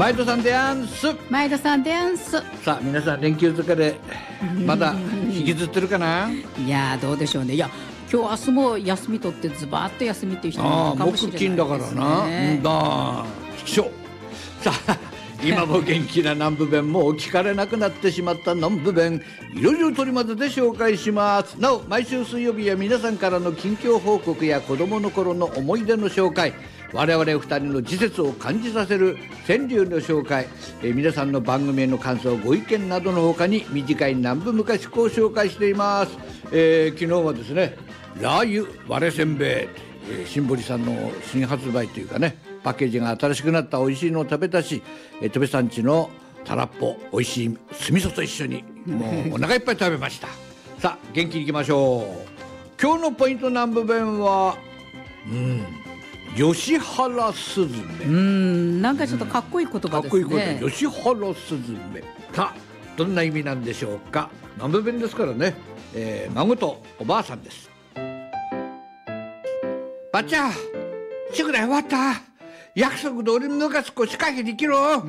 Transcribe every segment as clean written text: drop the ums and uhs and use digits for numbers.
毎度さんでやんす。 前田さんでやんす。 さあ皆さん連休疲れまだ引きずってるかな。 いやどうでしょうね。いや今日明日も休み取ってズバッと休みっていう人もいるかもしれないですね。 木金だからな。だ貴重。さあ今も元気な南部弁も聞かれなくなってしまった南部弁、いろいろ取り混ぜて紹介します。なお毎週水曜日は皆さんからの近況報告や子どもの頃の思い出の紹介、我々二人の時節を感じさせる川柳の紹介、皆さんの番組への感想ご意見などの他に短い南部昔子を紹介しています。昨日はですねラー油割れせんべい、新堀さんの新発売というかね、パッケージが新しくなった美味しいのを食べたし、戸部さんちのたらっぽ美味しい酢味噌と一緒にもうお腹いっぱい食べましたさあ元気にいきましょう。今日のポイント南部弁は吉原すずめ。 なんかちょっとかっこいい言葉ですね。 かっこいいこと、吉原すずめかどんな意味なんでしょうか。南部弁ですからね、孫とおばあさんです。ばっちゃん宿題終わった。約束通りのが少しかけできろ。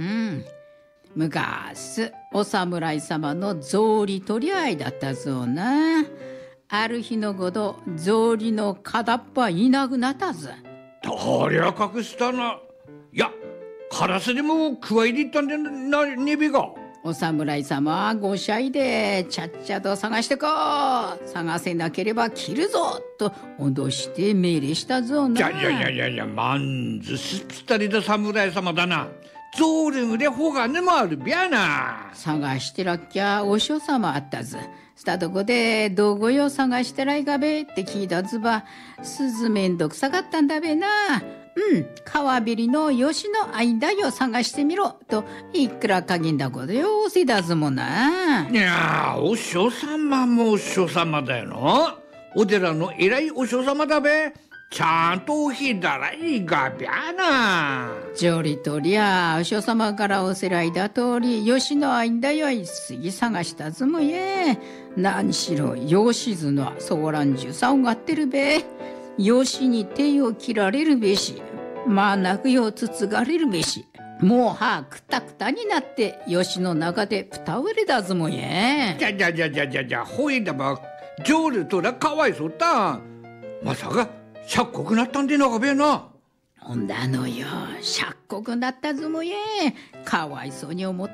昔お侍様の草履取り合いだったぞな。ある日のごと草履の片っぽいなくなったぞ。 どりゃ隠したな。いやカラスにも加えていったんでな、ネビが。 お侍様はごしゃいでちゃっちゃと探してこう。探せなければ切るぞと脅して命令したぞな。 いやまんずしぴったりだ侍様だな。ゾールンでほがねもあるびゃな。 探してらっきゃお師様あったず。したとこでどこよ探してらいがべって聞いたずば、鈴めんどくさかったんだべな。川べりの吉の間よ探してみろといくらかぎんだことよせだずもな。 いやお師様もお師様だよな。お寺の偉いお師様だべ。ちゃんとひだらいがびゃな。 じょりとりゃお師様からおせらいだ通り吉の間よいすぎ探したずもえ。何しろ吉津のそらんじゅさをがってるべ。吉に手を切られるべし、まなくよつつがれるべし、もうはくたくたになって吉の中でぷたうれだずもえ。 じゃほいだばジョールとらかわいそうだ。まさかしゃっこくなったんでなかべな。 ほんだのよしゃっこくなったずもえ。かわいそうに思っ